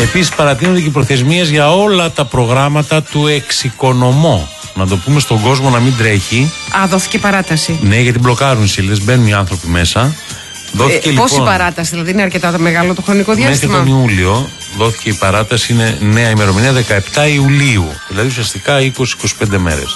Επίσης παρατείνονται και οι προθεσμίες για όλα τα προγράμματα του εξοικονομώ. Να το πούμε στον κόσμο να μην τρέχει. Δόθηκε παράταση. Ναι, γιατί μπλοκάρουν οι σελίδες, μπαίνουν οι άνθρωποι μέσα. Πόση παράταση, δηλαδή είναι αρκετά μεγάλο το χρονικό διάστημα? Μέχρι τον Ιούλιο δόθηκε η παράταση, είναι νέα ημερομηνία 17 Ιουλίου. Δηλαδή ουσιαστικά 20-25 μέρες.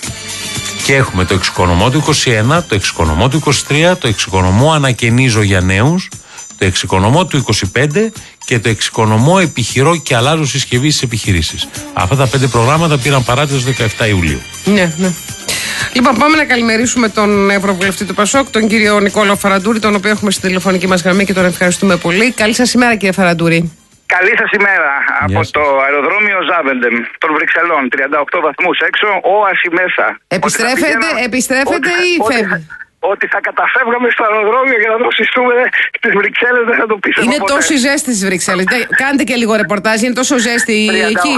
Και έχουμε το εξοικονομώ του 21, το εξοικονομώ του 23, το εξοικονομώ ανακαινίζω για νέους, το εξοικονομώ του 25 και το εξοικονομώ επιχειρώ και αλλάζω συσκευή στις επιχειρήσεις. Αυτά τα 5 προγράμματα πήραν παράταση το 17 Ιουλίου. Ναι, ναι. Λοιπόν, πάμε να καλημερίσουμε τον Ευρωβουλευτή του ΠΑΣΟΚ, τον κύριο Νικόλαο Φαραντούρη, τον οποίο έχουμε στη τηλεφωνική μας γραμμή και τον ευχαριστούμε πολύ. Καλή σας ημέρα, κύριε Φαραντούρη. Καλή σας ημέρα. Από το αεροδρόμιο Ζάβεντεμ των Βρυξελών, 38 βαθμούς έξω, όαση μέσα. Επιστρέφετε ή φεύγει? Ότι θα καταφεύγαμε στο αεροδρόμιο για να δροσιστούμε στις Βρυξέλλες, δεν θα το πείσαμε Είναι ποτέ. τόσο ζέστη στις Βρυξέλλες. Κάντε και λίγο ρεπορτάζ, είναι τόσο ζέστη εκεί.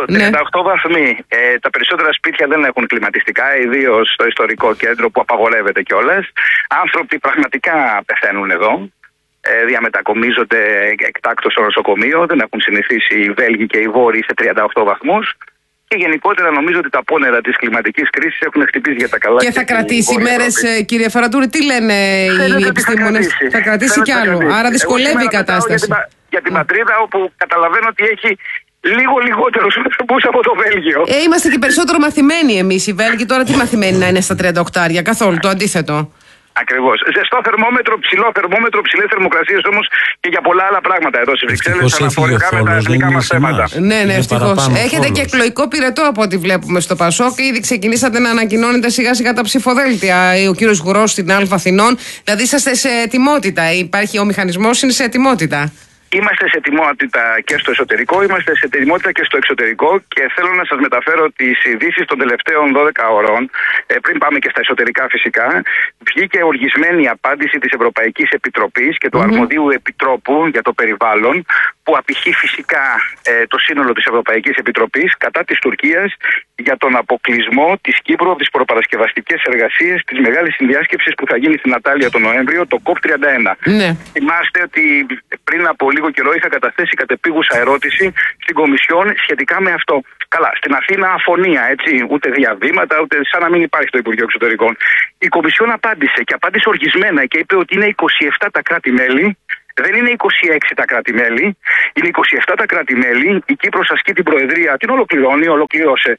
38 βαθμοί. Τα περισσότερα σπίτια δεν έχουν κλιματιστικά, ιδίως στο ιστορικό κέντρο που απαγορεύεται κιόλας. Άνθρωποι πραγματικά πεθαίνουν εδώ. Διαμετακομίζονται εκτάκτως στο νοσοκομείο. Δεν έχουν συνηθίσει οι Βέλγοι και οι Βόρειοι σε 38 βαθμούς. Και γενικότερα νομίζω ότι τα πόνερα της κλιματικής κρίσης έχουν χτυπήσει για τα καλά. Και θα κρατήσει μέρες, κύριε Φαραντούρη, τι λένε οι επιστήμονες? Θα κρατήσει κι άλλο. Άρα δυσκολεύει η κατάσταση. Για την πατρίδα, όπου καταλαβαίνω ότι έχει λίγο λιγότερους ανθρώπους από το Βέλγιο. Είμαστε και περισσότερο μαθημένοι εμείς οι Βέλγοι. Τώρα τι μαθημένοι να είναι στα 38, καθόλου το αντίθετο. Ακριβώς. Ζεστό θερμόμετρο, ψηλό θερμόμετρο, ψηλές θερμοκρασίες όμως και για πολλά άλλα πράγματα εδώ στις Βρυξέλλες αναφορικά με τα εθνικά μας θέματα. Ναι, ευτυχώς. Έχετε και εκλογικό πυρετό από ό,τι βλέπουμε στο ΠΑΣΟΚ. Ήδη ξεκινήσατε να ανακοινώνετε σιγά σιγά τα ψηφοδέλτια. Ο κύριος Γουρός στην Α Αθηνών. Δηλαδή είσαστε σε ετοιμότητα. Ο μηχανισμός είναι σε ετοιμότητα. Είμαστε σε ετοιμότητα και στο εσωτερικό, είμαστε σε ετοιμότητα και στο εξωτερικό και θέλω να σας μεταφέρω τις ειδήσεις των τελευταίων 12 ώρων, πριν πάμε και στα εσωτερικά φυσικά. Βγήκε οργισμένη απάντηση της Ευρωπαϊκής Επιτροπής και του Αρμοδίου Επιτρόπου για το περιβάλλον, που απηχεί φυσικά το σύνολο της Ευρωπαϊκής Επιτροπής κατά της Τουρκίας για τον αποκλεισμό της Κύπρου από τις προπαρασκευαστικές εργασίες της μεγάλης συνδιάσκεψης που θα γίνει στην Ατάλεια τον Νοέμβριο, το COP31. Ναι. Θυμάστε ότι πριν από λίγο καιρό είχα καταθέσει κατεπίγουσα ερώτηση στην Κομισιόν σχετικά με αυτό. Καλά, στην Αθήνα αφωνία, έτσι, ούτε διαβήματα, ούτε σαν να μην υπάρχει το Υπουργείο Εξωτερικών. Η Κομισιόν απάντησε και απάντησε οργισμένα και είπε ότι είναι 27 τα κράτη-μέλη. Δεν είναι 26 τα κράτη-μέλη, είναι 27 τα κράτη-μέλη. Η Κύπρος ασκεί την Προεδρία, την ολοκλήρωσε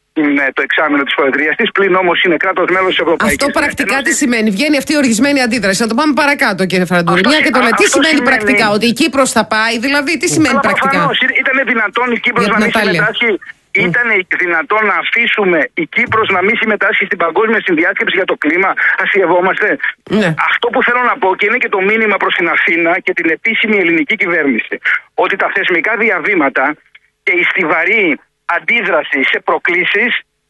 το εξάμηνο της Προεδρίας της, πλην όμως είναι κράτος μέλος της Ευρωπαϊκής Ένωσης. Αυτό πρακτικά τι σημαίνει? Βγαίνει αυτή η οργισμένη αντίδραση. Να το πάμε παρακάτω, κύριε Φαραντούρη. Μια και το λέτε. Τι σημαίνει πρακτικά? Ότι η Κύπρος θα πάει, δηλαδή, τι σημαίνει πρακτικά? Ήταν δυνατόν η Κύπρος να μην συμμετάσχει? Ήταν δυνατόν να αφήσουμε η Κύπρος να μην συμμετάσχει στην παγκόσμια συνδιάσκεψη για το κλίμα? Αστειευόμαστε. Ναι. Αυτό που θέλω να πω, και είναι και το μήνυμα προς την Αθήνα και την επίσημη ελληνική κυβέρνηση, ότι τα θεσμικά διαβήματα και η στιβαρή αντίδραση σε προκλήσεις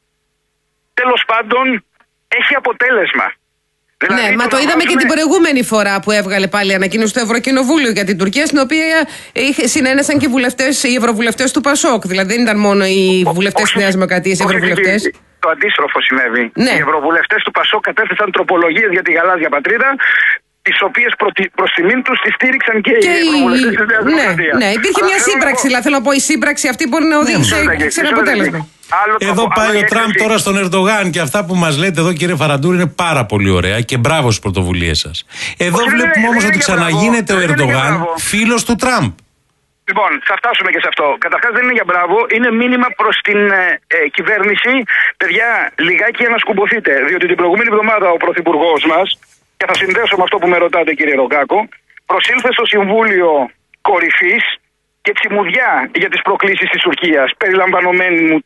τέλος πάντων έχει αποτέλεσμα. Ναι, μα το είδαμε και την προηγούμενη φορά που έβγαλε πάλι ανακοίνωση στο Ευρωκοινοβούλιο για την Τουρκία, στην οποία συνένεσαν και οι ευρωβουλευτές του ΠΑΣΟΚ. Δηλαδή δεν ήταν μόνο οι βουλευτές της Νέας Δημοκρατίας, οι ευρωβουλευτές. Το αντίστροφο συνέβη. Ναι. Οι ευρωβουλευτές του ΠΑΣΟΚ κατέθεσαν τροπολογίες για τη γαλάζια πατρίδα, τις οποίες προς τιμήν τους τη στήριξαν και οι ευρωβουλευτές της Νέας Δημοκρατίας. Ναι, υπήρχε μια σύμπραξη. Δηλαδή θέλω να πω, η σύμπραξη αυτή μπορεί να οδηγήσει σε ένα αποτέλεσμα. Εδώ πάει ο Τραμπ τώρα στον Ερντογάν και αυτά που μας λέτε εδώ, κύριε Φαραντούρη, είναι πάρα πολύ ωραία και μπράβο στις πρωτοβουλίες σας. Εδώ βλέπουμε όμως ότι ξαναγίνεται ο Ερντογάν φίλος του Τραμπ. Λοιπόν, θα φτάσουμε και σε αυτό. Καταρχάς δεν είναι για μπράβο, είναι μήνυμα προς την κυβέρνηση. Παιδιά, λιγάκι ανασκουμποθείτε, διότι την προηγούμενη εβδομάδα ο Πρωθυπουργός μας, και θα συνδέσω με αυτό που με ρωτάτε κύριε Ρογκάκο, προσήλθε στο Συμβούλιο Κορυφής και τσιμουδιά για τις προκλήσεις της Τουρκίας, περιλαμβανομένου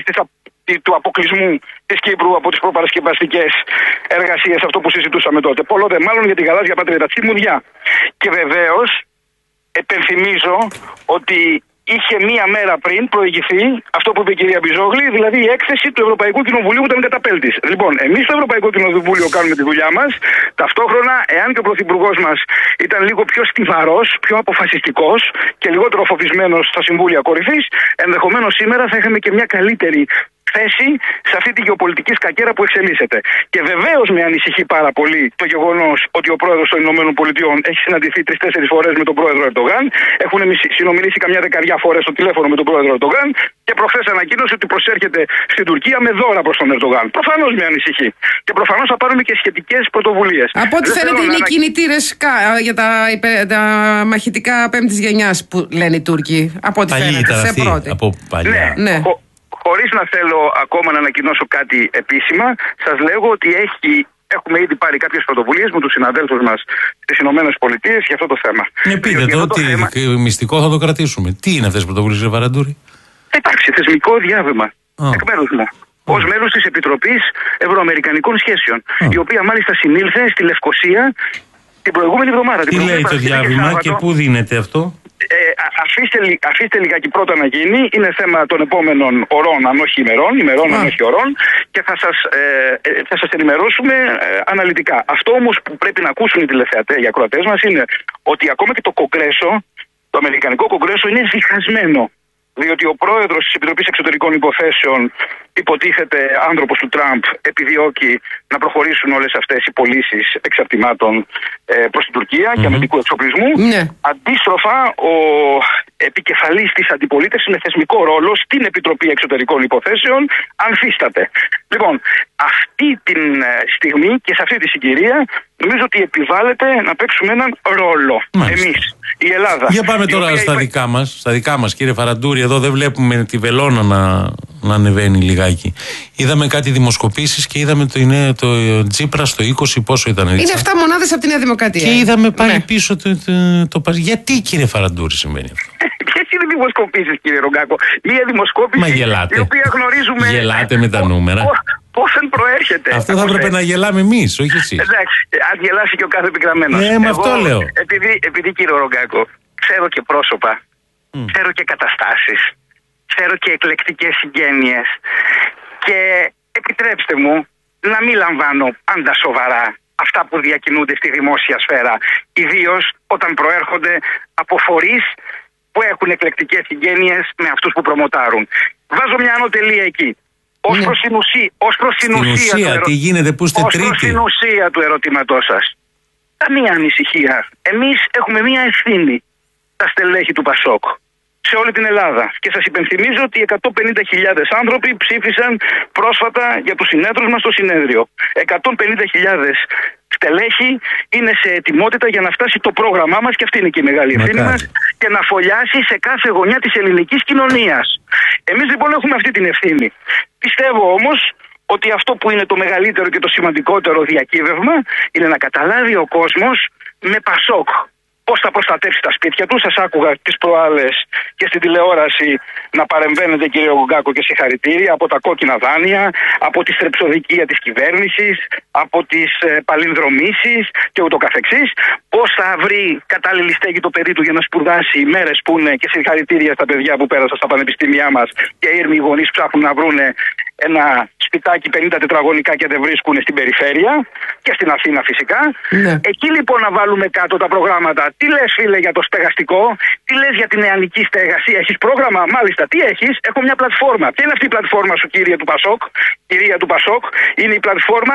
του αποκλεισμού της Κύπρου από τις προπαρασκευαστικές εργασίες, αυτό που συζητούσαμε τότε. Πολλό δε μάλλον για τη γαλάζια πατρίδα, τσιμουδιά. Και βεβαίως επενθυμίζω ότι είχε μία μέρα πριν προηγηθεί αυτό που είπε η κυρία Μπιζόγλη, δηλαδή η έκθεση του Ευρωπαϊκού Κοινοβουλίου που ήταν καταπέλτης. Λοιπόν, εμείς στο Ευρωπαϊκό Κοινοβούλιο κάνουμε τη δουλειά μας. Ταυτόχρονα, εάν και ο Πρωθυπουργός μας ήταν λίγο πιο στιβαρός, πιο αποφασιστικός και λιγότερο φοβισμένος στα Συμβούλια Κορυφής, ενδεχομένως σήμερα θα είχαμε και μια καλύτερη, θέση σε αυτή τη γεωπολιτική σκακέρα που εξελίσσεται. Και βεβαίως με ανησυχεί πάρα πολύ το γεγονός ότι ο πρόεδρος των ΗΠΑ έχει συναντηθεί 3-4 φορές με τον πρόεδρο Ερντογάν, έχουν συνομιλήσει καμιά δεκαριά φορές στο τηλέφωνο με τον πρόεδρο Ερντογάν και προχθές ανακοίνωσε ότι προσέρχεται στην Τουρκία με δώρα προς τον Ερντογάν. Προφανώς με ανησυχεί. Και προφανώς θα πάρουμε και σχετικές πρωτοβουλίες. Από ό,τι φαίνεται είναι κινητήρες για τα μαχητικά πέμπτης γενιάς που λένε οι Τούρκοι. Από ό,τι φαίνεται. Σε πρώτη. Από παλιά. Ναι. Χωρίς να θέλω ακόμα να ανακοινώσω κάτι επίσημα, σας λέγω ότι έχουμε ήδη πάρει κάποιες πρωτοβουλίες με τους συναδέλφους μας στις ΗΠΑ για αυτό το θέμα. Πείτε το, μυστικό θα το κρατήσουμε. Τι είναι αυτές οι πρωτοβουλίες, κύριε Βαραντούρη? Θα υπάρξει θεσμικό διάβημα εκ μέρους μου. Ως μέλος της Επιτροπής Ευρωαμερικανικών Σχέσεων, η οποία μάλιστα συνήλθε στη Λευκοσία την προηγούμενη εβδομάδα. Τι λέει το διάβημα και πού δίνεται αυτό? Αφήστε λιγάκι πρώτα να γίνει. Είναι θέμα των επόμενων ωρών, αν όχι ημερών, αν όχι ωρών, και θα σας ενημερώσουμε αναλυτικά. Αυτό όμως που πρέπει να ακούσουν οι τηλεθεατές, οι ακροατές μας, είναι ότι ακόμα και το Κογκρέσο, το Αμερικανικό Κογκρέσο, είναι διχασμένο. Διότι ο πρόεδρος της Επιτροπής Εξωτερικών Υποθέσεων, υποτίθεται άνθρωπος του Τραμπ, επιδιώκει να προχωρήσουν όλες αυτές οι πωλήσεις εξαρτημάτων προς την Τουρκία και αμυντικού εξοπλισμού. Αντίστροφα, ο επικεφαλής της αντιπολίτευσης με θεσμικό ρόλο στην Επιτροπή Εξωτερικών Υποθέσεων ανθίσταται. Λοιπόν, αυτή τη στιγμή και σε αυτή τη συγκυρία νομίζω ότι επιβάλλεται να παίξουμε έναν ρόλο. Εμείς, η Ελλάδα. Για πάμε τώρα στα δικά μας, κύριε Βαραντούρη. Εδώ δεν βλέπουμε τη βελόνα να ανεβαίνει λιγάκι. Είδαμε κάτι δημοσκοπήσεις και είδαμε το Τσίπρα στο 20, πόσο ήταν? Είναι 7 μονάδες από τη Νέα Δημοκρατία. Και είδαμε πάλι πίσω το Γιατί, κύριε Βαραντούρη, συμβαίνει αυτό? Ποιες είναι οι δημοσκοπήσεις, κύριε Ρογκάκο? Μία δημοσκόπηση η οποία γνωρίζουμε. Γελάτε με τα νούμερα. Πώς δεν προέρχεται. Αυτό θα έπρεπε να γελάμε εμείς, όχι εσείς. Εντάξει, αν γελάσει και ο κάθε επιγραμμένος. Με αυτό λέω. Επειδή, κύριε Ρογκάκο, ξέρω και πρόσωπα, ξέρω και καταστάσεις, ξέρω και εκλεκτικές συγγένειες και επιτρέψτε μου να μην λαμβάνω πάντα σοβαρά αυτά που διακινούνται στη δημόσια σφαίρα, ιδίως όταν προέρχονται από φορείς που έχουν εκλεκτικές συγγένειες με αυτούς που προμοτάρουν. Βάζω μια ανωτελεία εκεί. Ως προς την ουσία, τι γίνεται, που είστε τρίτη. Ως προς την ουσία του ερωτήματός σας. Καμία ανησυχία. Εμείς έχουμε μια ευθύνη, τα στελέχη του Πασόκ, σε όλη την Ελλάδα. Και σας υπενθυμίζω ότι 150.000 άνθρωποι ψήφισαν πρόσφατα για τους συνέδρους μας στο συνέδριο. 150.000 στελέχη είναι σε ετοιμότητα για να φτάσει το πρόγραμμά μας, και αυτή είναι και η μεγάλη ευθύνη μας, και να φωλιάσει σε κάθε γωνιά της ελληνικής κοινωνίας. Εμείς λοιπόν έχουμε αυτή την ευθύνη. Πιστεύω όμως ότι αυτό που είναι το μεγαλύτερο και το σημαντικότερο διακύβευμα είναι να καταλάβει ο κόσμος με Πασόκ πώς θα προστατεύσει τα σπίτια του. Σας άκουγα τις προάλλες και στην τηλεόραση να παρεμβαίνετε, κύριε Γκουγκάκο, και συγχαρητήρια από τα κόκκινα δάνεια, από τη στρεψοδικία της κυβέρνησης, από τις παλινδρομήσεις και ούτω καθεξής. Πώς θα βρει κατάλληλη στέγη το παιδί του για να σπουδάσει οι μέρες που είναι, και συγχαρητήρια στα παιδιά που πέρασαν στα πανεπιστήμια μας και οι ήρμοι γονείς ψάχνουν να βρούνε ένα σπιτάκι 50 τετραγωνικά και δεν βρίσκουν στην περιφέρεια και στην Αθήνα φυσικά. Ναι. Εκεί λοιπόν να βάλουμε κάτω τα προγράμματα. Τι λες, φίλε, για το στεγαστικό, τι λες για την νεανική στέγαση, έχεις πρόγραμμα? Μάλιστα, τι έχεις? Έχω μια πλατφόρμα. Ποια είναι αυτή η πλατφόρμα σου, κυρία του Πασόκ? Είναι η πλατφόρμα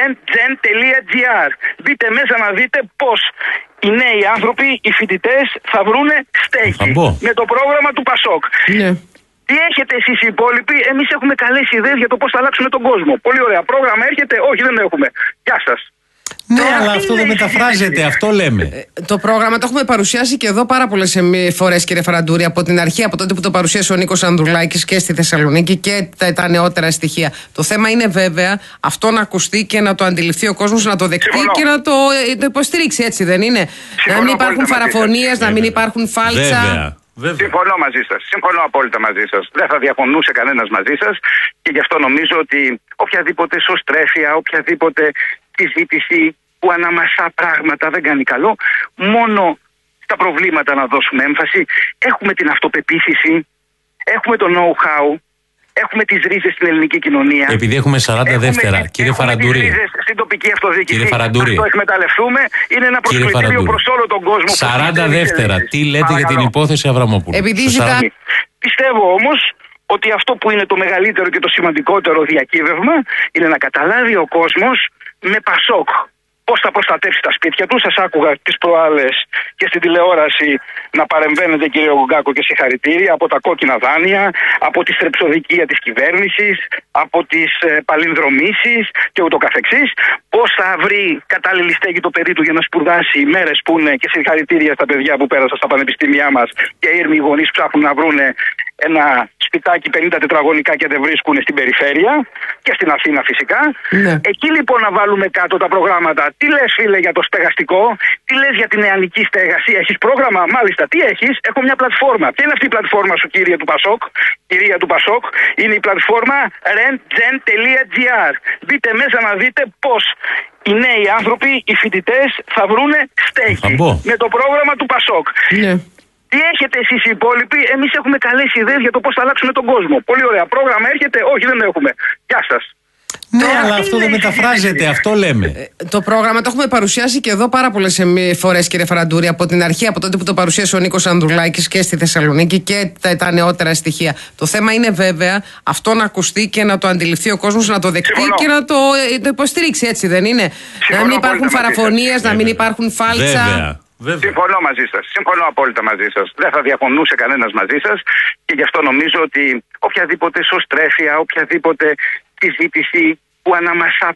rentgen.gr. Μπείτε μέσα να δείτε πώς οι νέοι άνθρωποι, οι φοιτητές θα βρούνε στέγη με το πρόγραμμα του Πασόκ. Ναι. Τι έχετε εσείς οι υπόλοιποι? Εμείς έχουμε καλές ιδέες για το πώς θα αλλάξουμε τον κόσμο. Πολύ ωραία. Πρόγραμμα έρχεται? Όχι, δεν έχουμε. Γεια σας. Ναι, αλλά αυτό δεν μεταφράζεται, αυτό λέμε. Το πρόγραμμα το έχουμε παρουσιάσει και εδώ πάρα πολλές φορές, κύριε Βαραντούρη, από την αρχή, από τότε που το παρουσίασε ο Νίκος Ανδρουλάκης και στη Θεσσαλονίκη και τα νεότερα στοιχεία. Το θέμα είναι βέβαια αυτό να ακουστεί και να το αντιληφθεί ο κόσμος, να το δεκτεί και να το υποστηρίξει, έτσι δεν είναι? Να μην υπάρχουν παραφωνίες, να μην υπάρχουν φάλτσα. Βέβαια. Συμφωνώ μαζί σας. Συμφωνώ απόλυτα μαζί σας. Δεν θα διαφωνούσε κανένας μαζί σας και γι' αυτό νομίζω ότι οποιαδήποτε σωστρέφεια, οποιαδήποτε συζήτηση που αναμασά πράγματα δεν κάνει καλό. Μόνο στα προβλήματα να δώσουμε έμφαση. Έχουμε την αυτοπεποίθηση, έχουμε το know-how, έχουμε τις ρίζες στην ελληνική κοινωνία. Επειδή έχουμε 40 δεύτερα, κύριε Βαραντούρη. Έχουμε τις ρίζες στην τοπική αυτοδιοίκηση. Κύριε Βαραντούρη. Αυτό εκμεταλλευτούμε. Είναι ένα προσκλητήριο προς όλο τον κόσμο. 40 δεύτερα. Τι λέτε για την υπόθεση Αβραμόπουλου? Πιστεύω όμως ότι αυτό που είναι το μεγαλύτερο και το σημαντικότερο διακύβευμα είναι να καταλάβει ο κόσμος με Πασόκ πώς θα προστατεύσει τα σπίτια του. Σας άκουγα τις προάλλες και στην τηλεόραση να παρεμβαίνετε, κύριε Γκάκο, και συγχαρητήρια από τα κόκκινα δάνεια, από τη στρεψοδικία της κυβέρνησης, από τις παλινδρομήσεις και ούτω καθεξής. Πώς θα βρει κατάλληλη στέγη το παιδί του για να σπουδάσει οι μέρες που είναι, και συγχαρητήρια στα παιδιά που πέρασαν στα πανεπιστήμια μας και οι ήρμοι γονείς ψάχνουν να βρούνε ένα σπιτάκι 50 τετραγωνικά και δεν βρίσκουν στην περιφέρεια και στην Αθήνα φυσικά. Ναι. Εκεί λοιπόν να βάλουμε κάτω τα προγράμματα. Τι λες, φίλε, για το στεγαστικό, τι λες για την νεανική στέγαση, έχεις πρόγραμμα? Μάλιστα, τι έχεις? Έχω μια πλατφόρμα. Ποια είναι αυτή η πλατφόρμα σου, κυρία του Πασόκ? Κυρία του Πασόκ, είναι η πλατφόρμα rentgen.gr. Μπείτε μέσα να δείτε πώς οι νέοι άνθρωποι, οι φοιτητές θα βρούνε στέγη με το πρόγραμμα του Πασόκ. Ναι. Τι έχετε εσείς οι υπόλοιποι? Εμείς έχουμε καλές ιδέες για το πώς θα αλλάξουμε τον κόσμο. Πολύ ωραία. Πρόγραμμα έρχεται? Όχι, δεν έχουμε. Γεια σας. Ναι, αλλά αυτό δεν μεταφράζεται, αυτό λέμε. Το πρόγραμμα το έχουμε παρουσιάσει και εδώ πάρα πολλές φορές, κύριε Φαραντούρη, από την αρχή, από τότε που το παρουσίασε ο Νίκος Ανδρουλάκης και στη Θεσσαλονίκη και τα νεότερα στοιχεία. Το θέμα είναι βέβαια αυτό να ακουστεί και να το αντιληφθεί ο κόσμος, να το δεκτεί και να το υποστηρίξει, έτσι δεν είναι? Να μην υπάρχουν παραφωνίες, να μην υπάρχουν φάλτσα. Βέβαια. Συμφωνώ μαζί σας. Συμφωνώ απόλυτα μαζί σας. Δεν θα διαφωνούσε κανένας μαζί σας και γι' αυτό νομίζω ότι οποιαδήποτε σωστρέφεια, οποιαδήποτε συζήτηση που αναμασά